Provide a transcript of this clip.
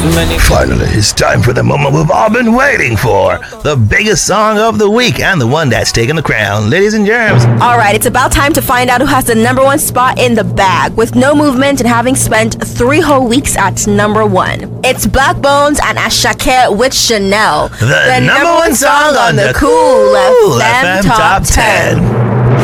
Finally, it's time for the moment we've all been waiting for. The biggest song of the week and the one that's taking the crown. Ladies and germs. All right, it's about time to find out who has the number one spot in the bag with no movement and having spent 3 whole weeks at number 1. It's Black Bones and Asake with Chanel. The number one song on the Cool FM Top 10.